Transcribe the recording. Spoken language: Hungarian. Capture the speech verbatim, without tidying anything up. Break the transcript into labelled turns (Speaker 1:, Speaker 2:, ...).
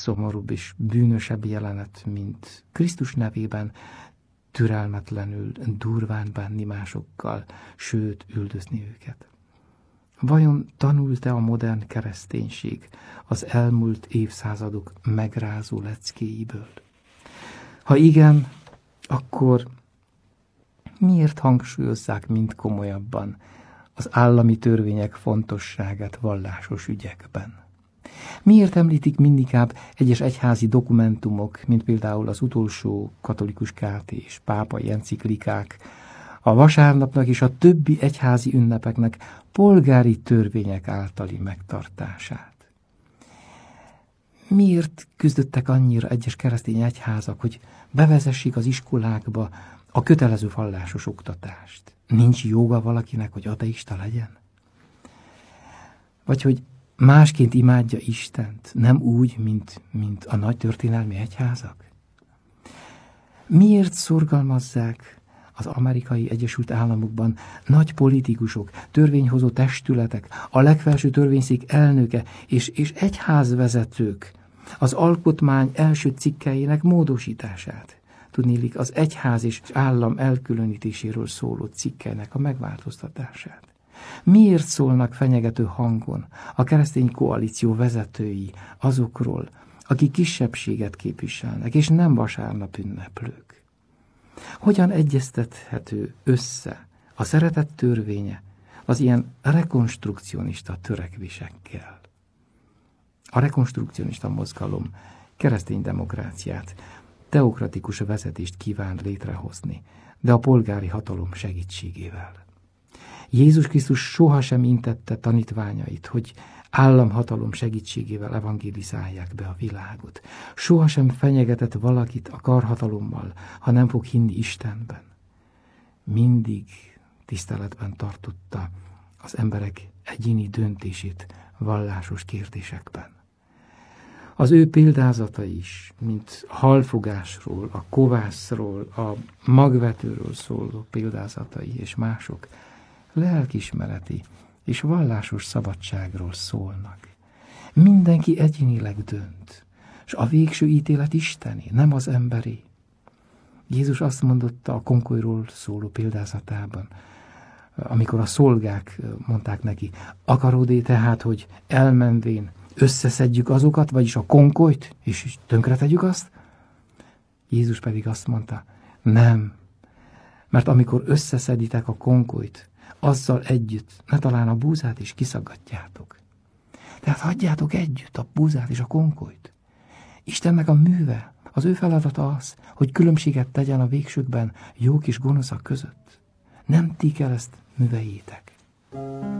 Speaker 1: szomorúbb és bűnösebb jelenet, mint Krisztus nevében türelmetlenül, durván bánni másokkal, sőt, üldözni őket. Vajon tanult-e a modern kereszténység az elmúlt évszázadok megrázó leckéiből? Ha igen, akkor miért hangsúlyozzák mind komolyabban az állami törvények fontosságát vallásos ügyekben? Miért említik mindikább egyes egyházi dokumentumok, mint például az utolsó katolikus káté és pápai enciklikák, a vasárnapnak és a többi egyházi ünnepeknek polgári törvények általi megtartását? Miért küzdöttek annyira egyes keresztény egyházak, hogy bevezessék az iskolákba a kötelező vallásos oktatást? Nincs joga valakinek, hogy ateista legyen? Vagy hogy másként imádja Istent, nem úgy, mint, mint a nagy történelmi egyházak? Miért szorgalmazzák az Amerikai Egyesült Államokban nagy politikusok, törvényhozó testületek, a legfelső törvényszék elnöke és, és egyházvezetők az alkotmány első cikkeinek módosítását? Tudniillik az egyház és állam elkülönítéséről szóló cikkeinek a megváltoztatását. Miért szólnak fenyegető hangon a keresztény koalíció vezetői azokról, akik kisebbséget képviselnek, és nem vasárnap ünneplők? Hogyan egyeztethető össze a szeretet törvénye az ilyen rekonstrukcionista törekvésekkel? A rekonstrukcionista mozgalom keresztény demokráciát, teokratikus vezetést kíván létrehozni, de a polgári hatalom segítségével. Jézus Krisztus sohasem intette tanítványait, hogy államhatalom segítségével evangélizálják be a világot. Sohasem fenyegetett valakit a karhatalommal, ha nem fog hinni Istenben. Mindig tiszteletben tartotta az emberek egyéni döntését vallásos kérdésekben. Az ő példázata is, mint a halfogásról, a kovászról, a magvetőről szóló példázatai és mások, lelkiismereti és vallásos szabadságról szólnak. Mindenki egyénileg dönt, és a végső ítélet isteni, nem az emberi. Jézus azt mondotta a konkolyról szóló példázatában, amikor a szolgák mondták neki, akarod-e tehát, hogy elmenvén összeszedjük azokat, vagyis a konkolyt, és tönkretegyük azt? Jézus pedig azt mondta, nem, mert amikor összeszeditek a konkolyt, azzal együtt ne talán a búzát is kiszaggatjátok. Tehát hagyjátok együtt a búzát és a konkolyt. Istennek a műve, az ő feladata az, hogy különbséget tegyen a végsőkben jók és gonoszak között. Nem ti kell ezt műveljétek.